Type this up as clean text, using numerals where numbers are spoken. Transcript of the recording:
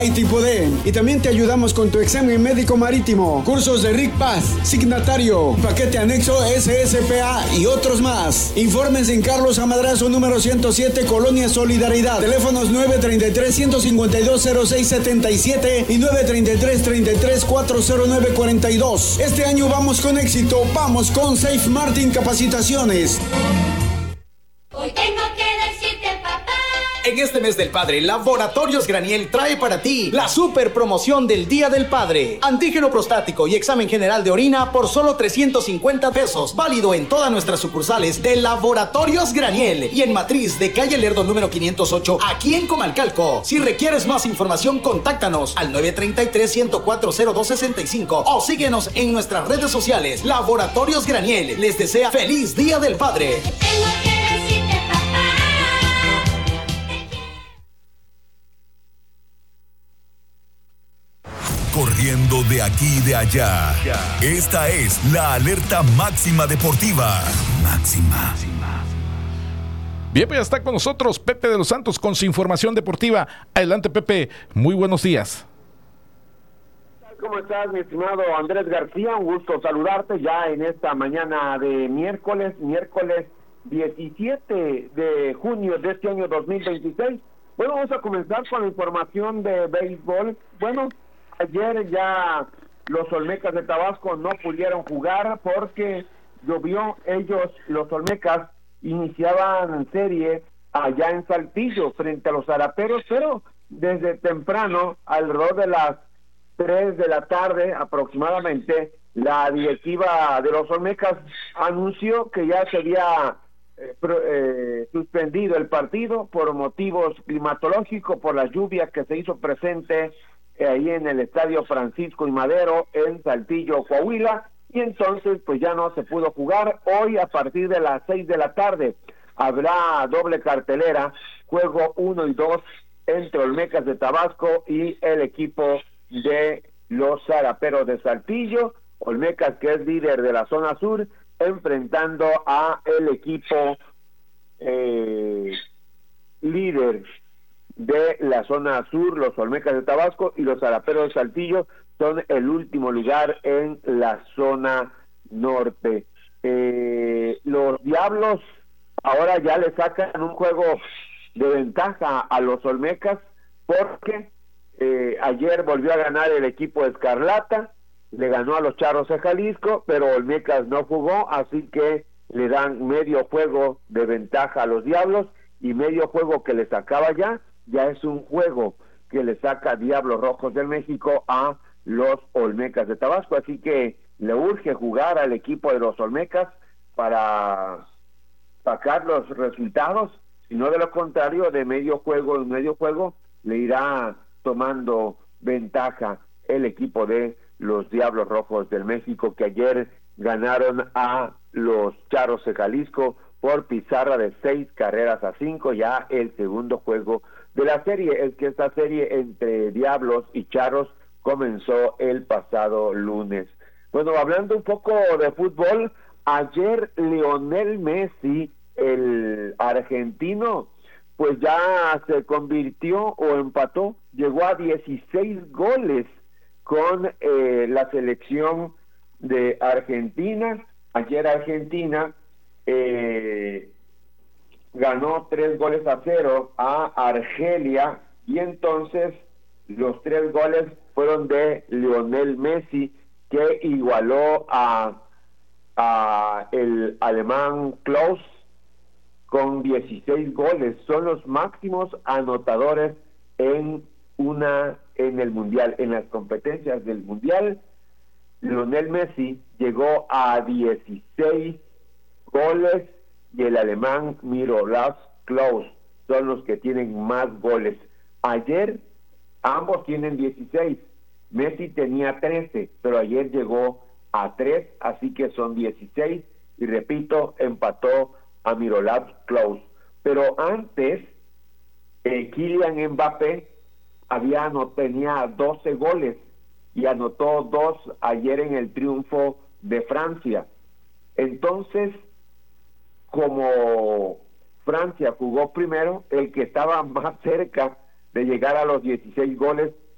y tipo D. Y también te ayudamos con tu examen médico marítimo, cursos de RIC Paz, signatario, paquete anexo SSPA y otros más. Informes en Carlos Amadrazo número 107, Colonia Solidaridad. Teléfonos 933-152-0677 y 933-33-40942. Este año vamos con éxito, vamos con Safe Martin Capacitaciones. Hoy tengo que decirte, papá. En este mes del padre, Laboratorios Graniel trae para ti la super promoción del Día del Padre. Antígeno prostático y examen general de orina por solo 350 pesos. Válido en todas nuestras sucursales de Laboratorios Graniel y en Matriz de calle Lerdo número 508, aquí en Comalcalco. Si requieres más información, contáctanos al 933-104-0265 o síguenos en nuestras redes sociales. Laboratorios Graniel les desea feliz Día del Padre. Tengo que decirte, papá. Corriendo de aquí y de allá. Esta es la alerta máxima deportiva. Máxima. Bien, pues ya está con nosotros Pepe de los Santos con su información deportiva. Adelante, Pepe. Muy buenos días. ¿Cómo estás, mi estimado Andrés García? Un gusto saludarte ya en esta mañana de miércoles 17 de junio de este año 2026. Bueno, vamos a comenzar con la información de béisbol. Bueno, ayer ya los Olmecas de Tabasco no pudieron jugar porque llovió. Ellos, los Olmecas, iniciaban serie allá en Saltillo frente a los Zaraperos, pero desde temprano, alrededor de las 3 de la tarde aproximadamente, la directiva de los Olmecas anunció que ya se había suspendido el partido por motivos climatológicos, por la lluvia que se hizo presente ahí en el estadio Francisco y Madero en Saltillo, Coahuila, y entonces pues ya no se pudo jugar. Hoy a partir de las 6 de la tarde habrá doble cartelera, juego 1 y 2 entre Olmecas de Tabasco y el equipo de los Zaraperos de Saltillo. Olmecas, que es líder de la zona sur, enfrentando a el equipo líder de la zona sur, los Olmecas de Tabasco, y los Zaraperos de Saltillo son el último lugar en la zona norte. Los Diablos ahora ya le sacan un juego de ventaja a los Olmecas porque ayer volvió a ganar el equipo Escarlata, le ganó a los Charros de Jalisco, pero Olmecas no jugó, así que le dan medio juego de ventaja a los Diablos, y medio juego que le sacaba ya es un juego que le saca Diablos Rojos del México a los Olmecas de Tabasco, así que le urge jugar al equipo de los Olmecas para sacar los resultados, si no de lo contrario, de medio juego en medio juego le irá tomando ventaja el equipo de los Diablos Rojos del México, que ayer ganaron a los Charros de Jalisco por pizarra de 6-5, ya el segundo juego de la serie. Es que esta serie entre Diablos y Charros comenzó el pasado lunes. Bueno, hablando un poco de fútbol, ayer Lionel Messi, el argentino, pues ya se convirtió o empató, llegó a 16 goles con la selección de Argentina. Ayer Argentina ganó 3-0 a Argelia, y entonces los 3 goles fueron de Lionel Messi, que igualó a el alemán Klaus con 16 goles. Son los máximos anotadores en el Mundial, en las competencias del Mundial. Lionel Messi llegó a 16 goles y el alemán Miroslav Klose son los que tienen más goles. Ayer ambos tienen 16, Messi tenía 13, pero ayer llegó a 3, así que son 16, y repito, empató a Miroslav Klose. Pero antes, Kylian Mbappé tenía 12 goles y anotó 2 ayer en el triunfo de Francia. Entonces, como Francia jugó primero, el que estaba más cerca de llegar a los 16 goles